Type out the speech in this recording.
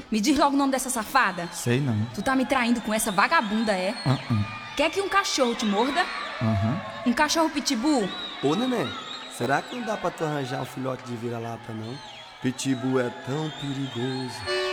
Me diz logo o nome dessa safada. Sei não. Tu tá me traindo com essa vagabunda, é? Quer que um cachorro te morda? Um cachorro pitbull? Ô, neném, será que não dá pra tu arranjar um filhote de vira-lata, não? Pitbull é tão perigoso.